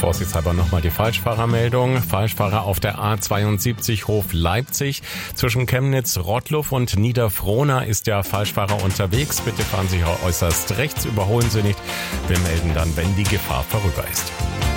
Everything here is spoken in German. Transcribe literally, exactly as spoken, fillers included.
vorsichtshalber nochmal die Falschfahrermeldung. Falschfahrer auf der A zweiundsiebzig Hof Leipzig. Zwischen Chemnitz, Rottluff und Niederfrohna ist der Falschfahrer unterwegs. Bitte fahren Sie äußerst rechts, überholen Sie nicht. Wir melden dann, wenn die Gefahr vorüber ist.